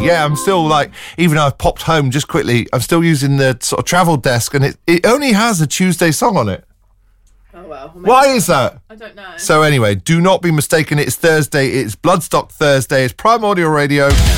Yeah, I'm still like, even though I've popped home just quickly, I'm still using the sort of travel desk, and it only has a Tuesday song on it. Oh, well. Why is that? I don't know. So anyway, do not be mistaken. It's Thursday. It's Bloodstock Thursday. It's Prime Audio Radio.